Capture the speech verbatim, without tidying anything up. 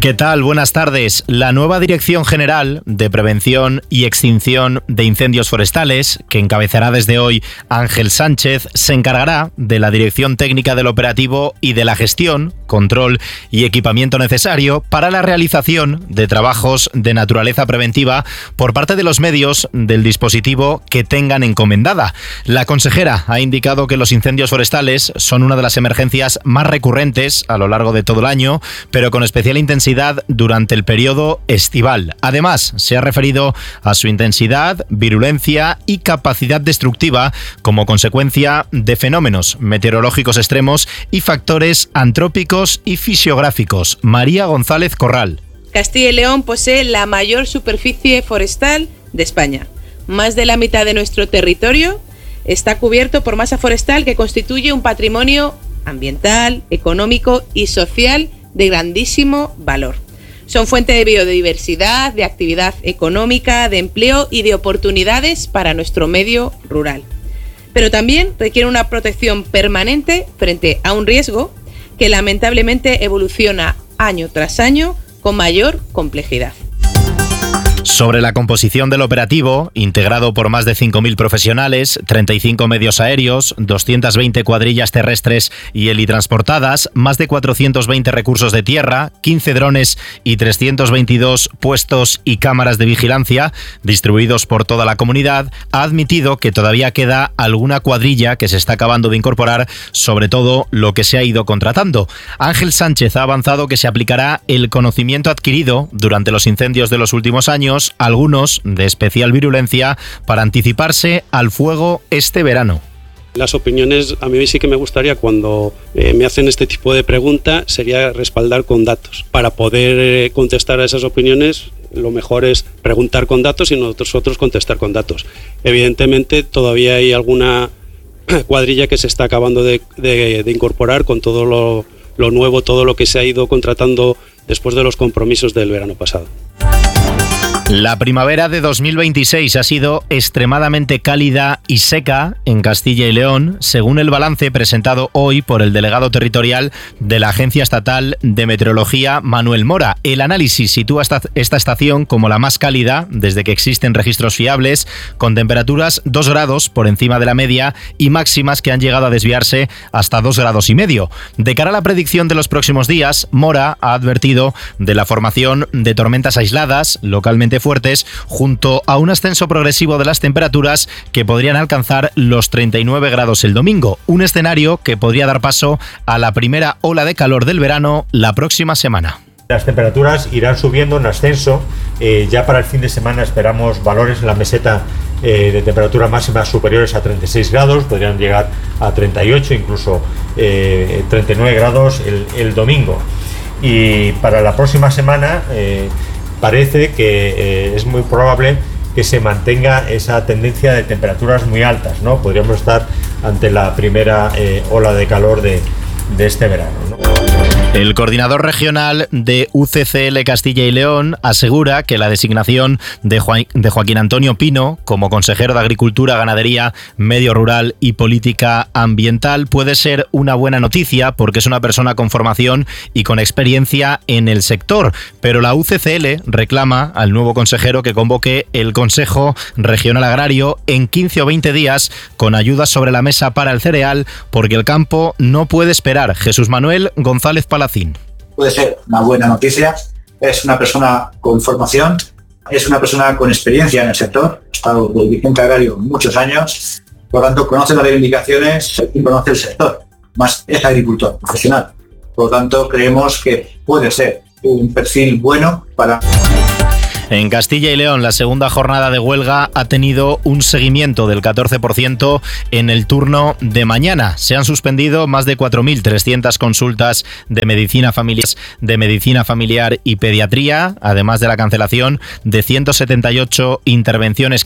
¿Qué tal? Buenas tardes. La nueva Dirección General de Prevención y Extinción de Incendios Forestales, que encabezará desde hoy Ángel Sánchez, se encargará de la dirección técnica del operativo y de la gestión, control y equipamiento necesario para la realización de trabajos de naturaleza preventiva por parte de los medios del dispositivo que tengan encomendada. La consejera ha indicado que los incendios forestales son una de las emergencias más recurrentes a lo largo de todo el año, pero con especial intensidad durante el periodo estival. Además, se ha referido a su intensidad, virulencia y capacidad destructiva como consecuencia de fenómenos meteorológicos extremos y factores antrópicos y fisiográficos. María González Corral. Castilla y León posee la mayor superficie forestal de España. Más de la mitad de nuestro territorio está cubierto por masa forestal que constituye un patrimonio ambiental, económico y social de grandísimo valor. Son fuente de biodiversidad, de actividad económica, de empleo y de oportunidades para nuestro medio rural. Pero también requiere una protección permanente frente a un riesgo que lamentablemente evoluciona año tras año con mayor complejidad. Sobre la composición del operativo, integrado por más de cinco mil profesionales, treinta y cinco medios aéreos, doscientas veinte cuadrillas terrestres y helitransportadas, más de cuatrocientos veinte recursos de tierra, quince drones y trescientos veintidós puestos y cámaras de vigilancia distribuidos por toda la comunidad, ha admitido que todavía queda alguna cuadrilla que se está acabando de incorporar, sobre todo lo que se ha ido contratando. Ángel Sánchez ha avanzado que se aplicará el conocimiento adquirido durante los incendios de los últimos años, algunos de especial virulencia, para anticiparse al fuego este verano. Las opiniones, a mí sí que me gustaría, cuando eh, me hacen este tipo de pregunta, sería respaldar con datos. Para poder eh, contestar a esas opiniones, lo mejor es preguntar con datos y nosotros contestar con datos. Evidentemente, todavía hay alguna cuadrilla que se está acabando de, de, de incorporar con todo lo, lo nuevo, todo lo que se ha ido contratando después de los compromisos del verano pasado. La primavera de dos mil veintiséis ha sido extremadamente cálida y seca en Castilla y León, según el balance presentado hoy por el delegado territorial de la Agencia Estatal de Meteorología, Manuel Mora. El análisis sitúa esta, esta estación como la más cálida desde que existen registros fiables, con temperaturas dos grados por encima de la media y máximas que han llegado a desviarse hasta dos grados y medio. De cara a la predicción de los próximos días, Mora ha advertido de la formación de tormentas aisladas, localmente fuertes, junto a un ascenso progresivo de las temperaturas que podrían alcanzar los treinta y nueve grados el domingo, un escenario que podría dar paso a la primera ola de calor del verano la próxima semana. Las temperaturas irán subiendo en ascenso, eh, ya para el fin de semana esperamos valores en la meseta eh, de temperatura máxima superiores a treinta y seis grados, podrían llegar a treinta y ocho, incluso eh, treinta y nueve grados el, el domingo. Y para la próxima semana eh, parece que eh, es muy probable que se mantenga esa tendencia de temperaturas muy altas, ¿no? Podríamos estar ante la primera eh, ola de calor de, de este verano, ¿no? El coordinador regional de U C C L Castilla y León asegura que la designación de, Juan, de Joaquín Antonio Pino como consejero de Agricultura, Ganadería, Medio Rural y Política Ambiental puede ser una buena noticia porque es una persona con formación y con experiencia en el sector, pero la U C C L reclama al nuevo consejero que convoque el Consejo Regional Agrario en quince o veinte días con ayudas sobre la mesa para el cereal, porque el campo no puede esperar. Jesús Manuel González Palacín. Puede ser una buena noticia. Es una persona con formación, es una persona con experiencia en el sector, ha estado de dirigente agrario muchos años, por lo tanto conoce las reivindicaciones y conoce el sector, más es agricultor profesional. Por lo tanto creemos que puede ser un perfil bueno para... En Castilla y León, la segunda jornada de huelga ha tenido un seguimiento del catorce por ciento en el turno de mañana. Se han suspendido más de cuatro mil trescientas consultas de medicina familiar, de medicina familiar y pediatría, además de la cancelación de ciento setenta y ocho intervenciones